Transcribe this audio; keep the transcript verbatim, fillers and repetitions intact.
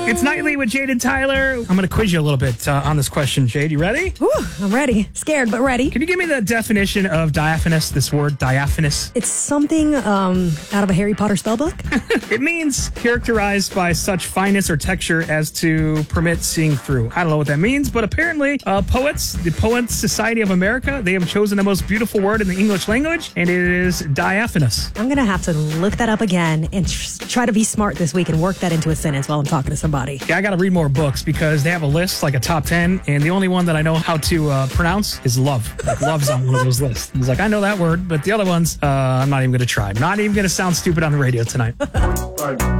It's Nightly with Jade and Tyler. I'm going to quiz you a little bit uh, on this question, Jade. You ready? Whew, I'm ready. Scared, but ready. Can you give me the definition of diaphanous, this word, diaphanous? It's something um, out of a Harry Potter spellbook. It means characterized by such fineness or texture as to permit seeing through. I don't know what that means, but apparently uh, poets, the Poets Society of America, they have chosen the most beautiful word in the English language, and it is diaphanous. I'm going to have to look that up again and tr- try to be smart this week and work that into a sentence while I'm talking to somebody. Yeah, I got to read more books because they have a list, like a top ten, and the only one that I know how to uh, pronounce is love. Like, love's on one of those lists. He's like, I know that word, but the other ones, uh, I'm not even going to try. I'm not even going to sound stupid on the radio tonight.